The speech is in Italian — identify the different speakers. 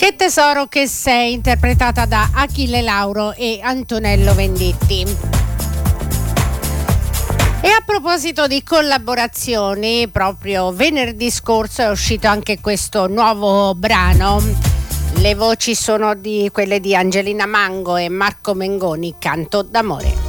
Speaker 1: Che tesoro che sei, interpretata da Achille Lauro e Antonello Venditti. E a proposito di collaborazioni, proprio venerdì scorso è uscito anche questo nuovo brano. Le voci sono di quelle di Angelina Mango e Marco Mengoni, Canto d'amore.